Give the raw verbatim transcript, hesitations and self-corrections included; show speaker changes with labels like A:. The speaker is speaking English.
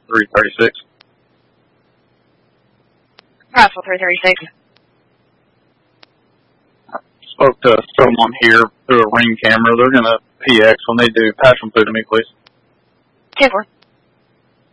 A: three thirty-six.
B: Rifle three thirty-six.
A: Spoke to someone here through a ring camera. They're going to P X when they do. Patch them through to me, please.
B: ten four.